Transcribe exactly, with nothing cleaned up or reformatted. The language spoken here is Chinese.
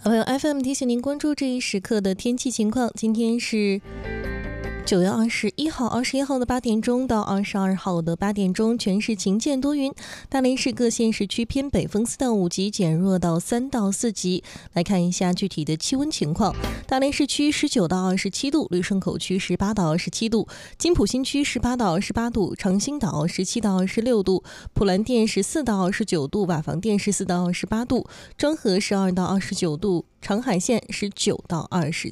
好朋友 F M 提醒您关注这一时刻的天气情况。今天是九月二十一号，二十一号的八点钟到二十二号的八点钟，全市晴间多云。大连市各县市区偏北风四到五级，减弱到三到四级。来看一下具体的气温情况：大连市区十九到二十七度，旅顺口区十八到二十七度，金浦新区十八到二十八度，长兴岛十七到二十六度，普兰店十四到二十九度，瓦房店十四到二十八度，庄河十二到二十九度，长海县十九到二十